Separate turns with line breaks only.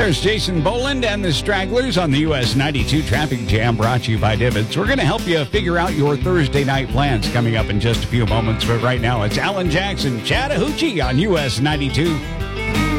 There's Jason Boland and the Stragglers on the US 92 Traffic Jam, brought to you by Divots. We're going to help you figure out your Thursday night plans coming up in just a few moments. But right now, it's Alan Jackson, Chattahoochee on US 92.